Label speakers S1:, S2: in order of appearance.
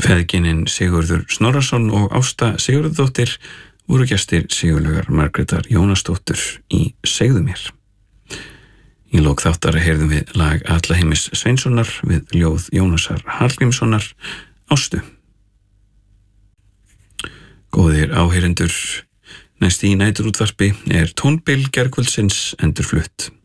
S1: Feðginin Sigurður Snorrason og Ásta Sigurðardóttir voru gestir Sigurlaugar Margrétar Jónasdóttur í Segðu mér. Í lok þáttar heyrðum við lag Atla Heimis Sveinssonar við ljóð Jónasar Hallgrímssonar, Ástu. Góðir áheyrendur, næst í næturútvarpi tónbil gærkvöldsins endurflutt.